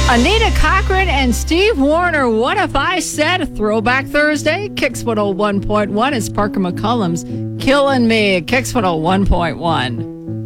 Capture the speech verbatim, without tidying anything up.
Anita Cochran and Steve Warner, What If I Said? Throwback Thursday, Kicks one oh one point one. It's Parker McCollum's Killing Me, Kicks one oh one point one.